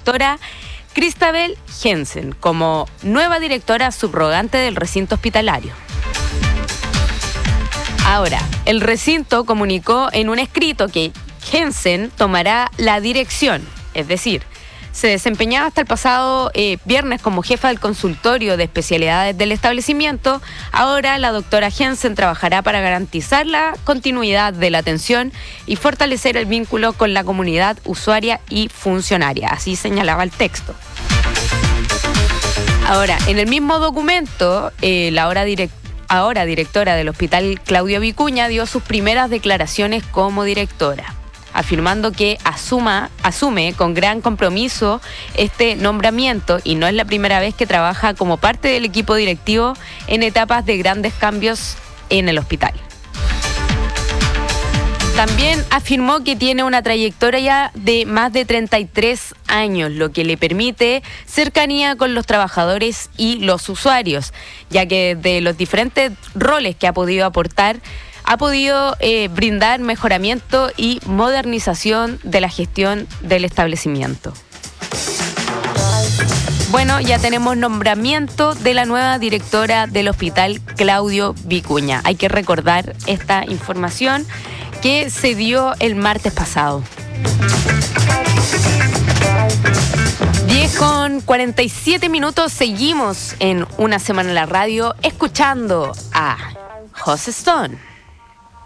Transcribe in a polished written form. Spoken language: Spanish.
doctora Christabel Jensen como nueva directora subrogante del recinto hospitalario. Ahora, el recinto comunicó en un escrito que Jensen tomará la dirección, es decir, se desempeñaba hasta el pasado viernes como jefa del consultorio de especialidades del establecimiento. Ahora la doctora Jensen trabajará para garantizar la continuidad de la atención y fortalecer el vínculo con la comunidad usuaria y funcionaria. Así señalaba el texto. Ahora, en el mismo documento, la ahora directora del Hospital Claudio Vicuña dio sus primeras declaraciones como directora, afirmando que asume con gran compromiso este nombramiento y no es la primera vez que trabaja como parte del equipo directivo en etapas de grandes cambios en el hospital. También afirmó que tiene una trayectoria de más de 33 años, lo que le permite cercanía con los trabajadores y los usuarios, ya que de los diferentes roles que ha podido aportar, ha podido brindar mejoramiento y modernización de la gestión del establecimiento. Bueno, ya tenemos nombramiento de la nueva directora del Hospital Claudio Vicuña. Hay que recordar esta información que se dio el martes pasado. 10:47, seguimos en Una Semana en la Radio escuchando a José Stone.